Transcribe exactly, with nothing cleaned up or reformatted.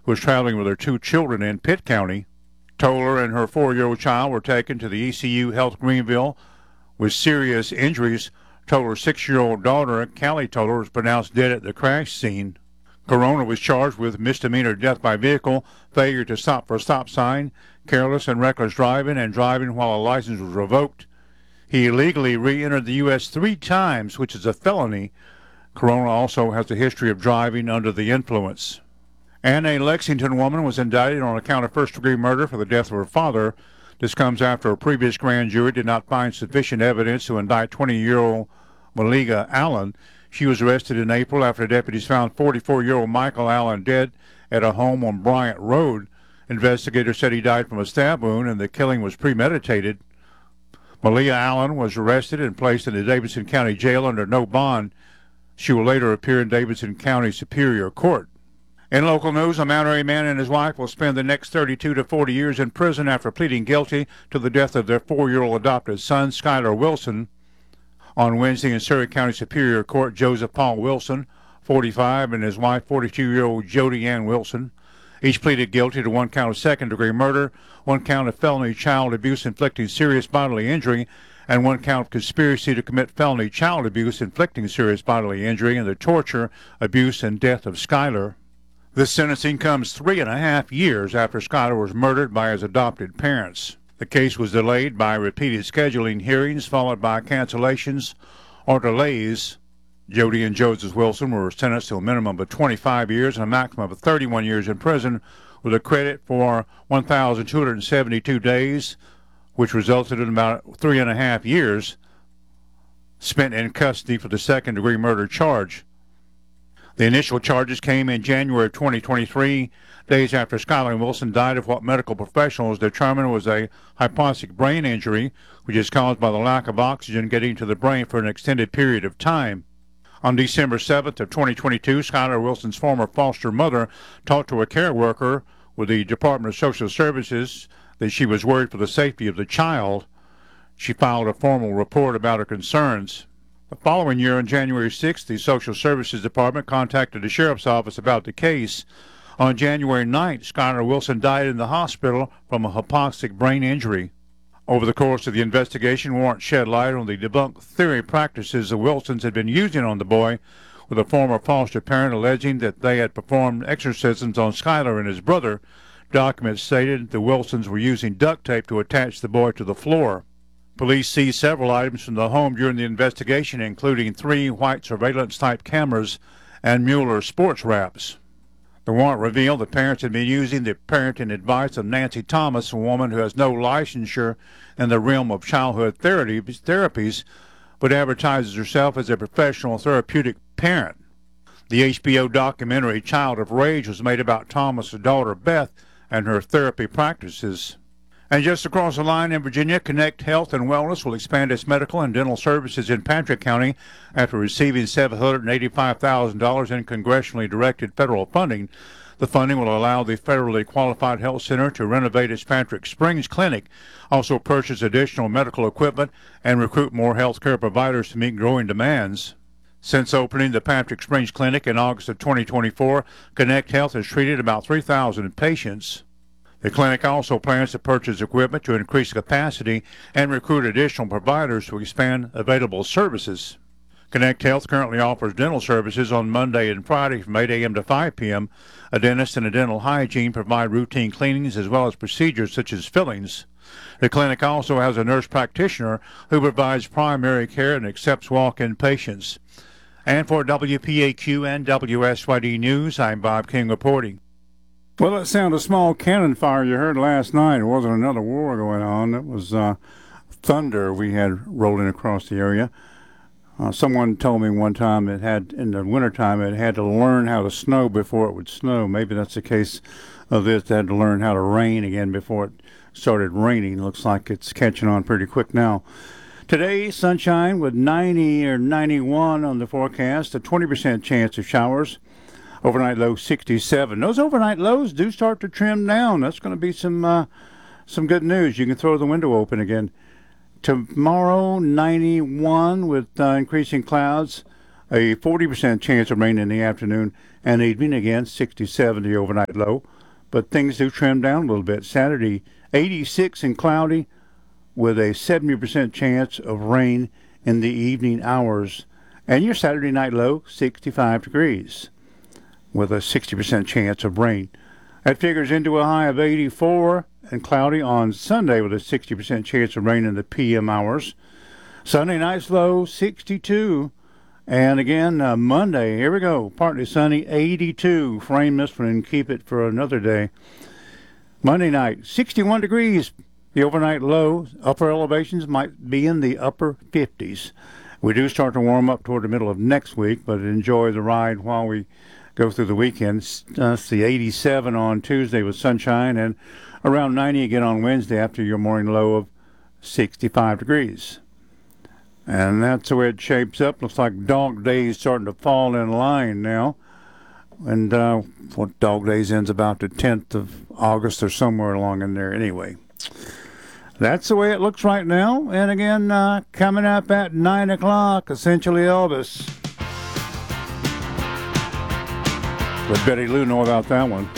who was traveling with her two children in Pitt County. Toller and her four-year-old child were taken to the E C U Health Greenville with serious injuries. Toller's six-year-old daughter, Callie Toller, was pronounced dead at the crash scene. Corona was charged with misdemeanor death by vehicle, failure to stop for a stop sign, careless and reckless driving, and driving while a license was revoked. He illegally re-entered the U S three times, which is a felony. Corona also has a history of driving under the influence. And a Lexington woman was indicted on account of first-degree murder for the death of her father. This comes after a previous grand jury did not find sufficient evidence to indict twenty-year-old Maliga Allen. She was arrested in April after deputies found forty-four-year-old Michael Allen dead at a home on Bryant Road. Investigators said he died from a stab wound and the killing was premeditated. Malia Allen was arrested and placed in the Davidson County Jail under no bond. She will later appear in Davidson County Superior Court. In local news, a Mount Airy man and his wife will spend the next thirty-two to forty years in prison after pleading guilty to the death of their four-year-old adopted son, Skylar Wilson. On Wednesday in Surrey County Superior Court, Joseph Paul Wilson, forty-five, and his wife, forty-two-year-old Jody Ann Wilson, each pleaded guilty to one count of second-degree murder, one count of felony child abuse inflicting serious bodily injury, and one count of conspiracy to commit felony child abuse inflicting serious bodily injury and the torture, abuse, and death of Skylar. This sentencing comes three and a half years after Skylar was murdered by his adopted parents. The case was delayed by repeated scheduling hearings followed by cancellations or delays. Jody and Joseph Wilson were sentenced to a minimum of twenty-five years and a maximum of thirty-one years in prison with a credit for one thousand two hundred seventy-two days, which resulted in about three and a half years spent in custody for the second-degree murder charge. The initial charges came in January of twenty twenty-three, days after Skylar Wilson died of what medical professionals determined was a hypoxic brain injury, which is caused by the lack of oxygen getting to the brain for an extended period of time. On December seventh of twenty twenty-two, Skylar Wilson's former foster mother talked to a care worker with the Department of Social Services that she was worried for the safety of the child. She filed a formal report about her concerns. The following year, on January sixth, the Social Services Department contacted the Sheriff's Office about the case. On January ninth, Skylar Wilson died in the hospital from a hypoxic brain injury. Over the course of the investigation, warrants shed light on the debunked theory practices the Wilsons had been using on the boy, with a former foster parent alleging that they had performed exorcisms on Skylar and his brother. Documents stated the Wilsons were using duct tape to attach the boy to the floor. Police seized several items from the home during the investigation, including three white surveillance-type cameras and Mueller sports wraps. The warrant revealed that parents had been using the parenting advice of Nancy Thomas, a woman who has no licensure in the realm of childhood therapies, but advertises herself as a professional therapeutic parent. The H B O documentary Child of Rage was made about Thomas' daughter Beth and her therapy practices. And just across the line in Virginia, Connect Health and Wellness will expand its medical and dental services in Patrick County after receiving seven hundred eighty-five thousand dollars in congressionally directed federal funding. The funding will allow the federally qualified health center to renovate its Patrick Springs clinic, also purchase additional medical equipment, and recruit more health care providers to meet growing demands. Since opening the Patrick Springs Clinic in August of twenty twenty-four, Connect Health has treated about three thousand patients. The clinic also plans to purchase equipment to increase capacity and recruit additional providers to expand available services. Connect Health currently offers dental services on Monday and Friday from eight a.m. to five p.m. A dentist and a dental hygiene provide routine cleanings as well as procedures such as fillings. The clinic also has a nurse practitioner who provides primary care and accepts walk-in patients. And for W P A Q and W S Y D News, I'm Bob King reporting. Well, that sound of small cannon fire you heard last night. It wasn't another war going on. It was uh, thunder we had rolling across the area. Uh, someone told me one time it had, in the wintertime, it had to learn how to snow before it would snow. Maybe that's the case of this. It had to learn how to rain again before it started raining. Looks like it's catching on pretty quick now. Today, sunshine with ninety or ninety-one on the forecast, a twenty percent chance of showers. Overnight low sixty-seven. Those overnight lows do start to trim down. That's going to be some uh, some good news. You can throw the window open again. Tomorrow, ninety-one with uh, increasing clouds. A forty percent chance of rain in the afternoon and evening. Again, sixty-seven the overnight low. But things do trim down a little bit. Saturday, eighty-six and cloudy with a seventy percent chance of rain in the evening hours. And your Saturday night low, sixty-five degrees with a sixty percent chance of rain. That figures into a high of eighty-four and cloudy on Sunday with a sixty percent chance of rain in the P M hours. Sunday night's low, sixty-two. And again, uh, Monday, here we go, partly sunny, eighty-two. Frame this one and keep it for another day. Monday night, sixty-one degrees. The overnight low, upper elevations might be in the upper fifties. We do start to warm up toward the middle of next week, but enjoy the ride while we go through the weekend. Uh, it's the eighty-seven on Tuesday with sunshine and around ninety again on Wednesday after your morning low of sixty-five degrees. And that's the way it shapes up. Looks like dog days starting to fall in line now. And uh, what dog days ends about the tenth of August or somewhere along in there anyway. That's the way it looks right now. And again, uh, coming up at nine o'clock, Essentially Elvis. Let Betty Lou know about that one.